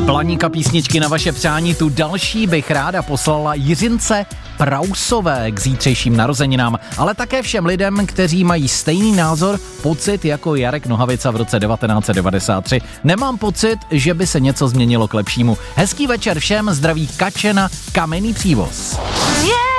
Planíka písničky na vaše přání, tu další bych ráda poslala Jiřince Prausové k zítřejším narozeninám, ale také všem lidem, kteří mají stejný názor, pocit jako Jarek Nohavica v roce 1993. Nemám pocit, že by se něco změnilo k lepšímu. Hezký večer všem, zdraví Kačena, Kamenný Přívoz.